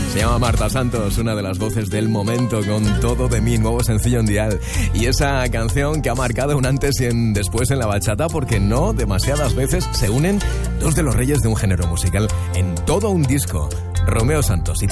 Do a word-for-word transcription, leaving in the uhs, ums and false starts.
Se llama Marta Santos, una de las voces del momento con Todo de mí, nuevo sencillo en Dial. Y esa canción que ha marcado un antes y un después en la bachata, porque no demasiadas veces se unen dos de los reyes de un género musical en todo un disco. Romeo Santos y